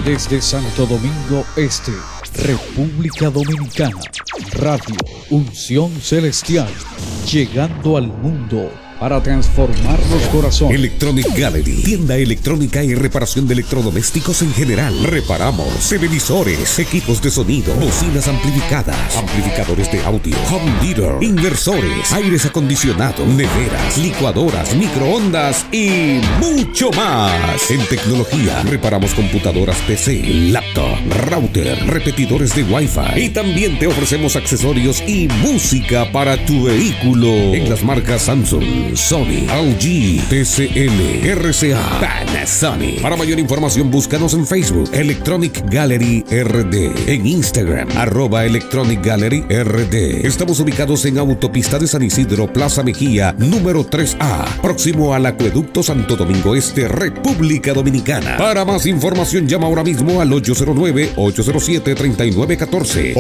Desde Santo Domingo Este, República Dominicana, Radio Unción Celestial, llegando al mundo para transformar los corazones. Electronic Gallery, tienda electrónica y reparación de electrodomésticos en general. Reparamos televisores, equipos de sonido, bocinas amplificadas, amplificadores de audio, home theater, inversores, aires acondicionados, neveras, licuadoras, microondas y mucho más. En tecnología, reparamos computadoras PC, laptop, router, repetidores de Wi-Fi y también te ofrecemos accesorios y música para tu vehículo en las marcas Samsung, Sony, LG, TCL, RCA, Panasonic. Para mayor información búscanos en Facebook Electronic Gallery RD, en Instagram @Electronic Gallery RD. Estamos ubicados en Autopista de San Isidro, Plaza Mejía, número 3A, próximo al Acueducto Santo Domingo Este, República Dominicana. Para más información llama ahora mismo al 809-807-3914,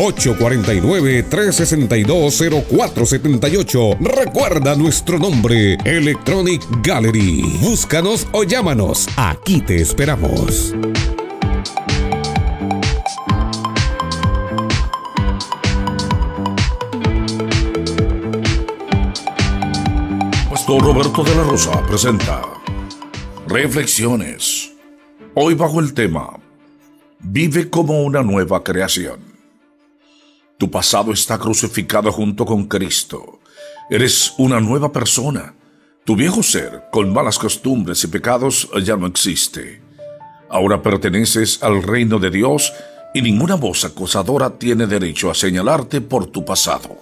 849-362-0478. Recuerda nuestro nombre, Electronic Gallery. Búscanos o llámanos. Aquí te esperamos. Pastor Roberto de la Rosa presenta Reflexiones. Hoy bajo el tema Vive como una nueva creación. Tu pasado está crucificado junto con Cristo. Eres una nueva persona. Tu viejo ser, con malas costumbres y pecados, ya no existe. Ahora perteneces al reino de Dios y ninguna voz acusadora tiene derecho a señalarte por tu pasado.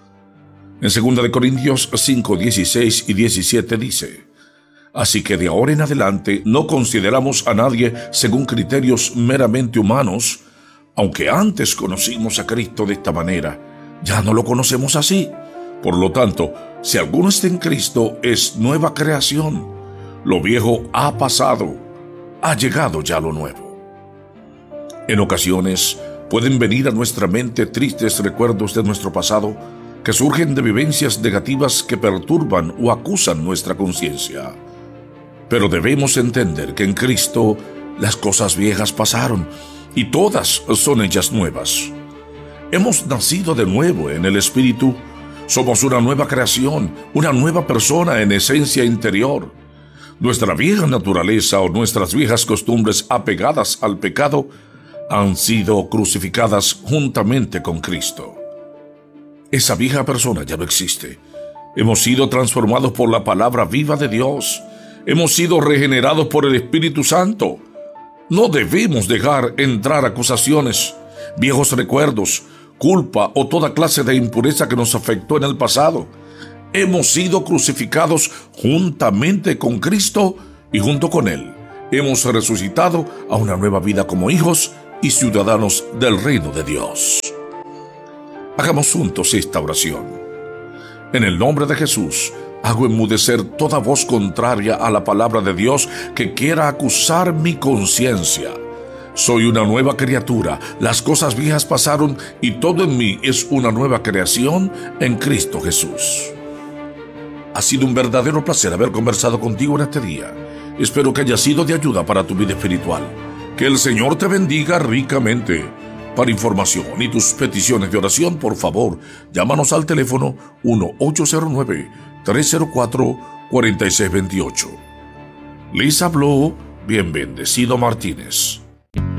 En 2 Corintios 5, 16 y 17 dice: Así que de ahora en adelante no consideramos a nadie según criterios meramente humanos. Aunque antes conocimos a Cristo de esta manera, ya no lo conocemos así. Por lo tanto, si alguno está en Cristo, es nueva creación. Lo viejo ha pasado, ha llegado ya lo nuevo. En ocasiones, pueden venir a nuestra mente tristes recuerdos de nuestro pasado que surgen de vivencias negativas que perturban o acusan nuestra conciencia. Pero debemos entender que en Cristo las cosas viejas pasaron y todas son hechas nuevas. Hemos nacido de nuevo en el Espíritu. Somos una nueva creación, una nueva persona en esencia interior. Nuestra vieja naturaleza o nuestras viejas costumbres apegadas al pecado han sido crucificadas juntamente con Cristo. Esa vieja persona ya no existe. Hemos sido transformados por la palabra viva de Dios. Hemos sido regenerados por el Espíritu Santo. No debemos dejar entrar acusaciones, viejos recuerdos, culpa o toda clase de impureza que nos afectó en el pasado. Hemos sido crucificados juntamente con Cristo y junto con Él hemos resucitado a una nueva vida como hijos y ciudadanos del reino de Dios. Hagamos juntos esta oración. En el nombre de Jesús, hago enmudecer toda voz contraria a la palabra de Dios que quiera acusar mi conciencia. Soy una nueva criatura, las cosas viejas pasaron y todo en mí es una nueva creación en Cristo Jesús. Ha sido un verdadero placer haber conversado contigo en este día. Espero que haya sido de ayuda para tu vida espiritual. Que el Señor te bendiga ricamente. Para información y tus peticiones de oración, por favor, llámanos al teléfono 1-809-304-4628. Les habló Bien Bendecido Martínez.